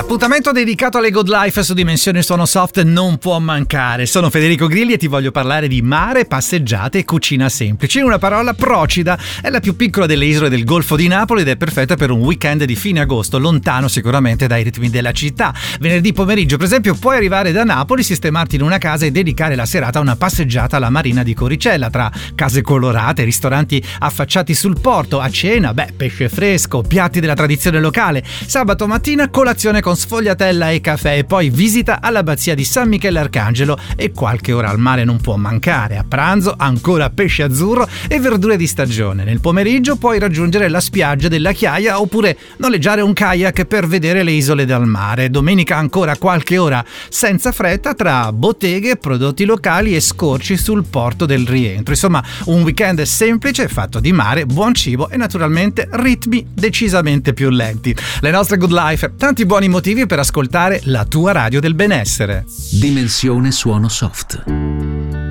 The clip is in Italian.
Appuntamento dedicato alle Good Life su Dimensione Suono Soft non può mancare. Sono Federico Grilli e ti voglio parlare di mare, passeggiate e cucina semplice. In una parola, Procida è la più piccola delle isole del Golfo di Napoli ed è perfetta per un weekend di fine agosto, lontano sicuramente dai ritmi della città. Venerdì pomeriggio, per esempio, puoi arrivare da Napoli, sistemarti in una casa e dedicare la serata a una passeggiata alla marina di Coricella, tra case colorate, ristoranti affacciati sul porto, a cena, pesce fresco, piatti della tradizione locale. Sabato mattina colazione con sfogliatella e caffè e poi visita all'abbazia di San Michele Arcangelo e qualche ora al mare non può mancare. A pranzo ancora pesce azzurro e verdure di stagione. Nel pomeriggio puoi raggiungere la spiaggia della Chiaia oppure noleggiare un kayak per vedere le isole dal mare. Domenica ancora qualche ora senza fretta tra botteghe, prodotti locali e scorci sul porto del rientro. Insomma, un weekend semplice fatto di mare, buon cibo e naturalmente ritmi decisamente più lenti. Le nostre Good Life, tanti buoni motivi per ascoltare la tua radio del benessere. Dimensione Suono Soft.